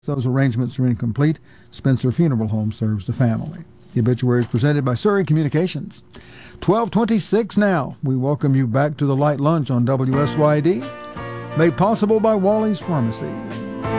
Those arrangements are incomplete. Spencer Funeral Home serves the family. The obituary is presented by Surrey Communications. 12:26 now. We welcome you back to the Light Lunch on WSYD, made possible by Wally's Pharmacy.